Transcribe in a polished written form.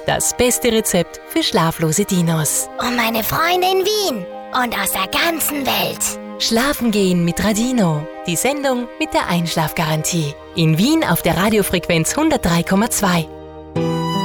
Das beste Rezept für schlaflose Dinos. Und meine Freunde in Wien und aus der ganzen Welt. Schlafen gehen mit Radino. Die Sendung mit der Einschlafgarantie. In Wien auf der Radiofrequenz 103,2.